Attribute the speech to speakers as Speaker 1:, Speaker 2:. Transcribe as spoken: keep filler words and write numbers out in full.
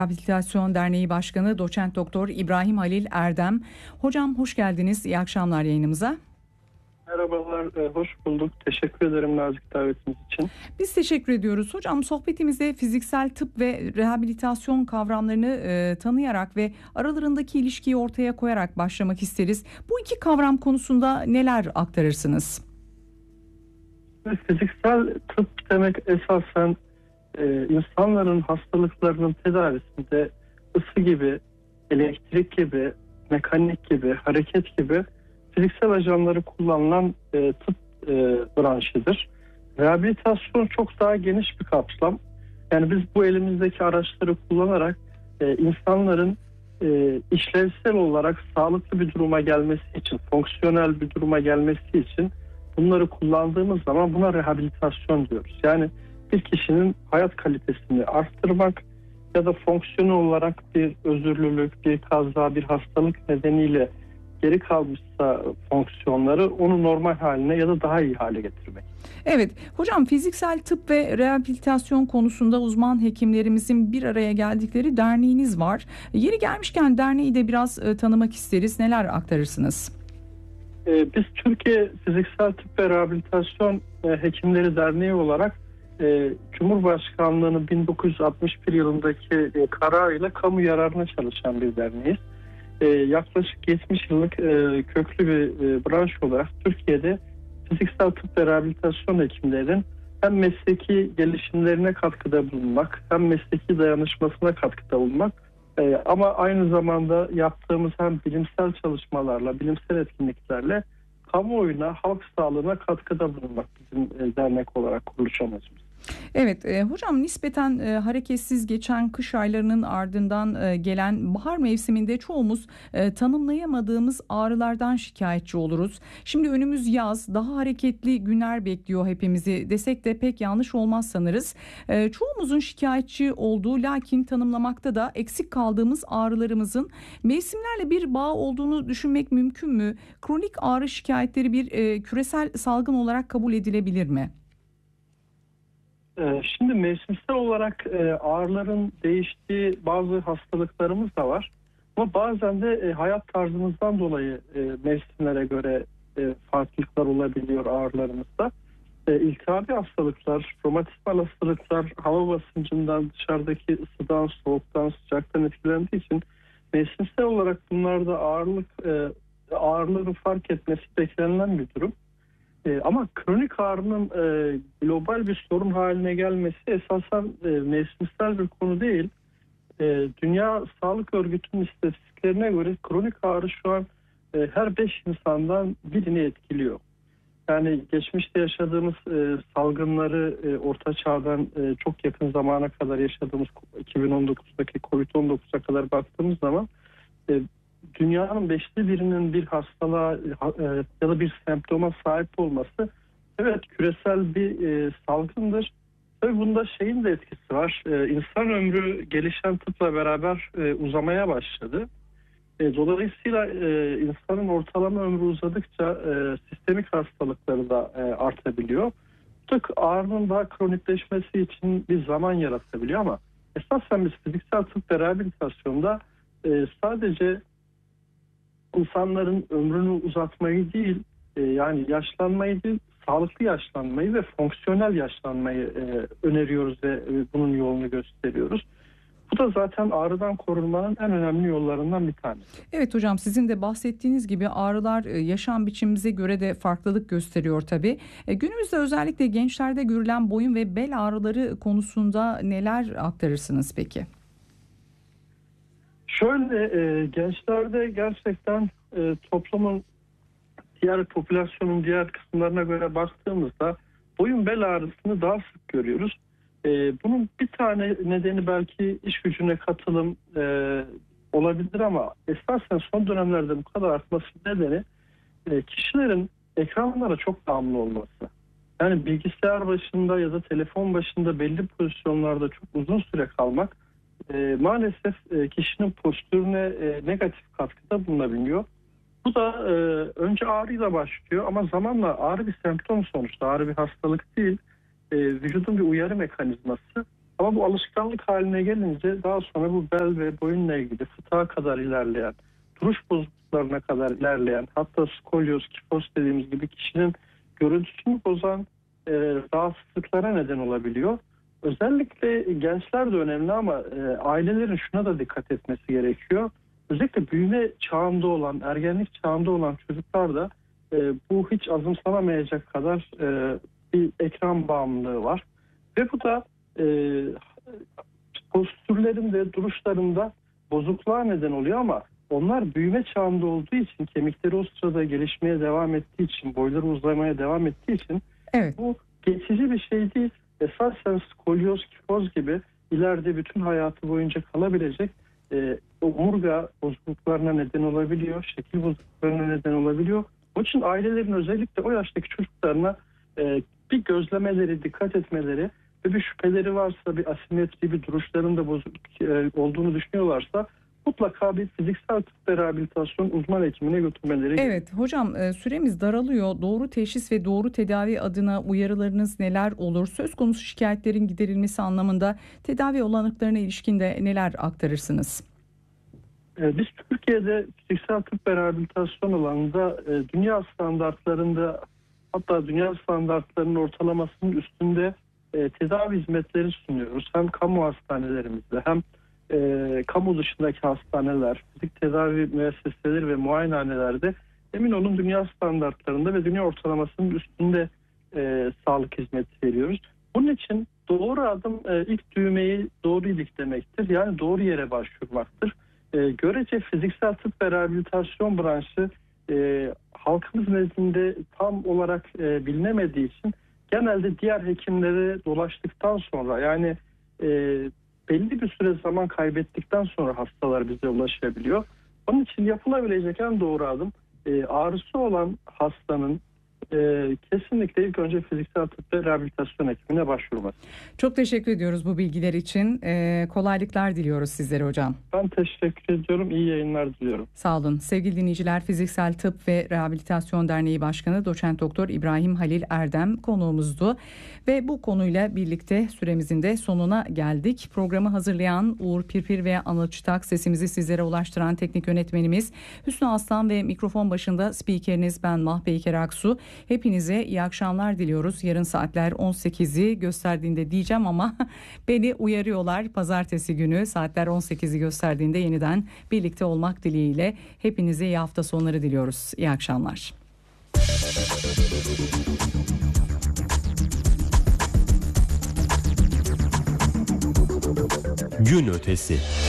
Speaker 1: Rehabilitasyon Derneği Başkanı Doçent Doktor İbrahim Halil Erdem. Hocam hoş geldiniz. İyi akşamlar yayınımıza.
Speaker 2: Merhabalar, hoş bulduk. Teşekkür ederim nazik davetiniz için.
Speaker 1: Biz teşekkür ediyoruz. Hocam sohbetimizde fiziksel tıp ve rehabilitasyon kavramlarını e, tanıyarak ve aralarındaki ilişkiyi ortaya koyarak başlamak isteriz. Bu iki kavram konusunda neler aktarırsınız?
Speaker 2: Fiziksel tıp demek esasen e, insanların hastalıklarının tedavisinde ısı gibi, elektrik gibi, mekanik gibi, hareket gibi fiziksel ajanları kullanılan e, tıp e, branşıdır. Rehabilitasyon çok daha geniş bir kapsam. Yani biz bu elimizdeki araçları kullanarak e, insanların e, işlevsel olarak sağlıklı bir duruma gelmesi için, fonksiyonel bir duruma gelmesi için bunları kullandığımız zaman buna rehabilitasyon diyoruz. Yani bir kişinin hayat kalitesini arttırmak ya da fonksiyonel olarak bir özürlülük, bir kaza, bir hastalık nedeniyle geri kalmışsa fonksiyonları onu normal haline ya da daha iyi hale getirmek.
Speaker 1: Evet hocam, fiziksel tıp ve rehabilitasyon konusunda uzman hekimlerimizin bir araya geldikleri derneğiniz var. Yeri gelmişken derneği de biraz e, tanımak isteriz. Neler aktarırsınız?
Speaker 2: Ee, biz Türkiye Fiziksel Tıp ve Rehabilitasyon e, Hekimleri Derneği olarak e, Cumhurbaşkanlığı'nın bin dokuz yüz altmış bir yılındaki e, kararıyla kamu yararına çalışan bir derneğiz. E, yaklaşık yetmiş yıllık e, köklü bir e, branş olarak Türkiye'de fiziksel tıp ve rehabilitasyon hekimlerinin hem mesleki gelişimlerine katkıda bulunmak hem mesleki dayanışmasına katkıda bulunmak e, ama aynı zamanda yaptığımız hem bilimsel çalışmalarla, bilimsel etkinliklerle kamuoyuna, halk sağlığına katkıda bulunmak bizim e, dernek olarak kuruluş amacımız.
Speaker 1: Evet e, hocam, nispeten e, hareketsiz geçen kış aylarının ardından e, gelen bahar mevsiminde çoğumuz e, tanımlayamadığımız ağrılardan şikayetçi oluruz. Şimdi önümüz yaz, daha hareketli günler bekliyor hepimizi desek de pek yanlış olmaz sanırız. E, çoğumuzun şikayetçi olduğu, lakin tanımlamakta da eksik kaldığımız ağrılarımızın mevsimlerle bir bağ olduğunu düşünmek mümkün mü? Kronik ağrı şikayetleri bir e, küresel salgın olarak kabul edilebilir mi?
Speaker 2: Şimdi mevsimsel olarak ağrıların değiştiği bazı hastalıklarımız da var. Ama bazen de hayat tarzımızdan dolayı mevsimlere göre farklılıklar olabiliyor ağrılarımızda. İltihabi hastalıklar, romatizmal hastalıklar hava basıncından, dışarıdaki ısıdan, soğuktan, sıcaktan etkilendiği için mevsimsel olarak bunlarda ağırlık ağrıların fark etmesi beklenilen bir durum. E, ama kronik ağrının e, global bir sorun haline gelmesi esasen e, mevsimsel bir konu değil. E, Dünya Sağlık Örgütü'nün istatistiklerine göre kronik ağrı şu an e, her beş insandan birini etkiliyor. Yani geçmişte yaşadığımız e, salgınları e, Orta Çağ'dan e, çok yakın zamana kadar yaşadığımız iki bin on dokuzdaki kovid on dokuza kadar baktığımız zaman e, dünyanın beşte birinin bir hastalığa e, ya da bir semptoma sahip olması evet küresel bir e, salgındır. Tabii bunda şeyin de etkisi var. E, insan ömrü gelişen tıpla beraber e, uzamaya başladı. E, dolayısıyla e, insanın ortalama ömrü uzadıkça e, sistemik hastalıkları da e, artabiliyor. Tık ağrının daha kronikleşmesi için bir zaman yaratabiliyor ama esasen biz fiziksel tıp ve rehabilitasyonda e, sadece insanların ömrünü uzatmayı değil, e, yani yaşlanmayı değil, sağlıklı yaşlanmayı ve fonksiyonel yaşlanmayı e, öneriyoruz ve e, bunun yolunu gösteriyoruz. Bu da zaten ağrıdan korunmanın en önemli yollarından bir tanesi.
Speaker 1: Evet hocam, sizin de bahsettiğiniz gibi ağrılar yaşam biçimimize göre de farklılık gösteriyor tabii. E, günümüzde özellikle gençlerde görülen boyun ve bel ağrıları konusunda neler aktarırsınız peki?
Speaker 2: Şöyle e, gençlerde gerçekten e, toplumun diğer popülasyonun diğer kısımlarına göre baktığımızda boyun bel ağrısını daha sık görüyoruz. E, bunun bir tane nedeni belki iş gücüne katılım e, olabilir ama esasen son dönemlerde bu kadar artması nedeni e, kişilerin ekranlara çok bağımlı olması. Yani bilgisayar başında ya da telefon başında belli pozisyonlarda çok uzun süre kalmak e, maalesef e, kişinin postürüne e, negatif katkıda bulunabiliyor. Bu da e, önce ağrıyla başlıyor ama zamanla ağrı bir semptom sonuçta. Ağrı bir hastalık değil. E, vücudun bir uyarı mekanizması. Ama bu alışkanlık haline gelince daha sonra bu bel ve boyunla ilgili fıtığa kadar ilerleyen, duruş bozukluklarına kadar ilerleyen, hatta skolyoz, kifoz dediğimiz gibi kişinin görüntüsünü bozan e, rahatsızlıklara neden olabiliyor. Özellikle gençler de önemli ama e, ailelerin şuna da dikkat etmesi gerekiyor. Özellikle büyüme çağında olan, ergenlik çağında olan çocuklarda e, bu hiç azımsanamayacak kadar e, bir ekran bağımlılığı var. Ve bu da e, postürlerinde, duruşlarında bozukluğa neden oluyor ama onlar büyüme çağında olduğu için, kemikleri o sırada gelişmeye devam ettiği için, boyları uzamaya devam ettiği için
Speaker 1: Evet.
Speaker 2: bu geçici bir şey değil. Esasen skolyoz, kifoz gibi ileride bütün hayatı boyunca kalabilecek e, omurga bozukluklarına neden olabiliyor, şekil bozukluklarına neden olabiliyor. Onun için ailelerin özellikle o yaştaki çocuklarına e, bir gözlemeleri, dikkat etmeleri ve bir şüpheleri varsa, bir asimetri, bir duruşlarında bozuk e, olduğunu düşünüyorlarsa mutlaka bir fiziksel tıp ve rehabilitasyon uzman hekimine götürmeleri gerekiyor.
Speaker 1: Evet hocam, süremiz daralıyor. Doğru teşhis ve doğru tedavi adına uyarılarınız neler olur? Söz konusu şikayetlerin giderilmesi anlamında tedavi olanaklarına ilişkin de neler aktarırsınız?
Speaker 2: Biz Türkiye'de fiziksel tıp ve rehabilitasyon alanında dünya standartlarında, hatta dünya standartlarının ortalamasının üstünde tedavi hizmetleri sunuyoruz. Hem kamu hastanelerimizde hem E, kamu dışındaki hastaneler, fizik tedavi müesseseleri ve muayenehanelerde emin olun dünya standartlarında ve dünya ortalamasının üstünde e, sağlık hizmeti veriyoruz. Bunun için doğru adım e, ilk düğmeyi doğru iliklemektir. Yani doğru yere başvurmaktır. E, görece fiziksel tıp ve rehabilitasyon branşı e, halkımız nezdinde tam olarak e, bilinemediği için genelde diğer hekimlere dolaştıktan sonra, yani e, belli bir süre zaman kaybettikten sonra hastalar bize ulaşabiliyor. Onun için yapılabilecek en doğru adım e, ağrısı olan hastanın e, kesinlikle ilk önce fiziksel tıp ve rehabilitasyon hekimine başvurması.
Speaker 1: Çok teşekkür ediyoruz bu bilgiler için. E, kolaylıklar diliyoruz sizlere hocam.
Speaker 2: Ben teşekkür ediyorum. İyi yayınlar diliyorum.
Speaker 1: Sağ olun. Sevgili dinleyiciler, Fiziksel Tıp ve Rehabilitasyon Derneği Başkanı Doçent Doktor İbrahim Halil Erdem konuğumuzdu. Ve bu konuyla birlikte süremizin de sonuna geldik. Programı hazırlayan Uğur Pirpir ve Anıl Çıtak, sesimizi sizlere ulaştıran teknik yönetmenimiz Hüsnü Aslan ve mikrofon başında spikeriniz ben Mahpeyker Aksu. Hepinize iyi akşamlar diliyoruz. Yarın saatler on sekizi gösterdiğinde diyeceğim ama beni uyarıyorlar. Pazartesi günü saatler on sekizi gösterdiğinde yeniden birlikte olmak dileğiyle hepinize iyi hafta sonları diliyoruz. İyi akşamlar.
Speaker 3: Gün ötesi.